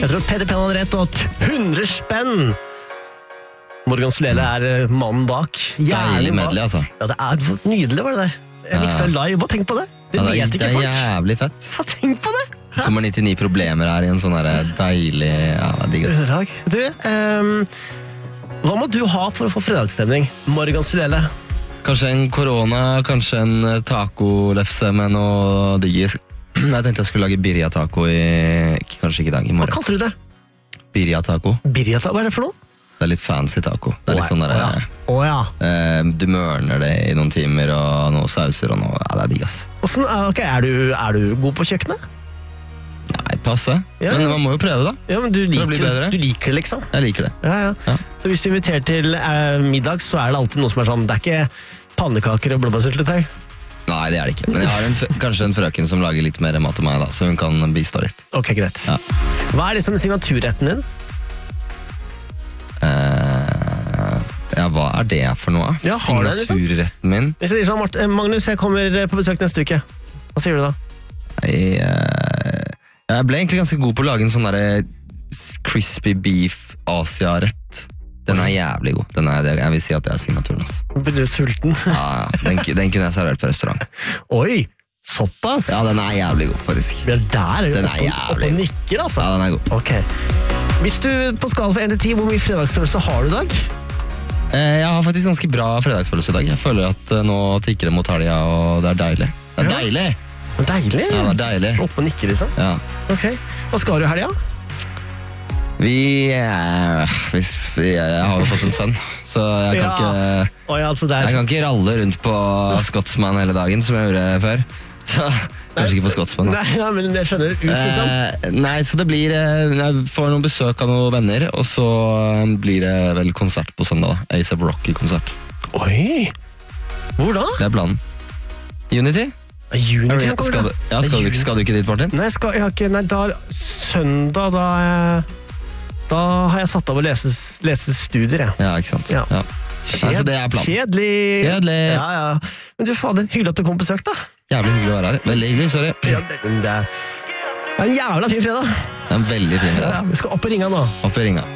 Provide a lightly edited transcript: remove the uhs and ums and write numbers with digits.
Jeg tror Peder Penn hadde rett, og 100 spenn! Morgan Solele mannen bak. Deilig medley, altså. Ja, det nydelig, var det der. Jeg miksa live, bare tenk på det. Det vet ikke folk. Det jævlig fett. Få tenk på det! Kommer 99 problemer her i en sånn her deilig... Ja, det er digg, altså. Du, hva må du ha for å få fredagsstemning? Morgan Solele? Kanskje en korona, kanskje en tacolefse med noe digg. Jeg tenkte jeg skulle lage birria taco kanskje ikke i dag, i morgen. Hva kalte du det? Birria taco. Birria taco, hva det for noe? Det litt fancy taco. Det litt sånn der... du mørner det i noen timer, og noen sauser, og noe... Ja, det digg, ass. Er du god på kjøkkenet? Nei, passe. Men man må jo prøve, da. Ja, men du liker det, liksom. Jeg liker det. Ja. Så hvis du inviterer til middag, så det alltid noe som sånn, det ikke pannekaker og blåbærsyltetøy. Nei, det det ikke. Men jeg har kanskje en frøken som lager litt mer mat til meg, da, så hun kan bistå litt. Ok, greit. Ja. Hva liksom signaturretten din? Ja, hva det for noe? Ja, signaturretten min? Hvis jeg sier sånn, Magnus, jeg kommer på besøk neste uke. Hva sier du da? Jeg ble egentlig ganske god på å lage en sånn der crispy beef Asia-rett. Den jævlig god. Jeg vil si at det signaturen. Blir du sulten? Ja, den kunne jeg servert på restaurant. Oi, såpass? Ja, den jævlig god, faktisk. Den jævlig oppe og nikker, altså. Ja, den god. Ok. Hvis du på skala fra 1 til 10, hvor mye fredagsfølelse har du i dag? Jeg har faktisk ganske bra fredagsfølelse i dag. Jeg føler at nå tikker det mot helga, og det deilig. Det deilig! Deilig? Ja, det deilig. Oppe og nikker, liksom? Ja. Ok. Hva skal du i helga? Jeg har jo fått en sønn, så jeg kan ikke ralle rundt på Scotsman hele dagen, som jeg gjorde før. Så kanskje ikke på Scotsman. Nei, men jeg skjønner ut, liksom. Nei, så det blir jeg får noen besøk av noen venner, og så blir det vel konsert på søndag. A$AP Rocky-konsert. Oi! Hvor da? Det planen. Unity? Unity? Skal du ikke dit, Martin? Nei, søndag da har jeg satt av å lese studier, jeg. Ja, ikke sant? Ja. Så det planen. Kjedelig. Ja. Men du, fader, hyggelig at du kom på besøk, da. Jævlig hyggelig å være her. Veldig hyggelig, sorry. Ja, det en jævla fin fredag. Det en veldig fin fredag. Vi skal opp og ringe nå. Opp og ringe.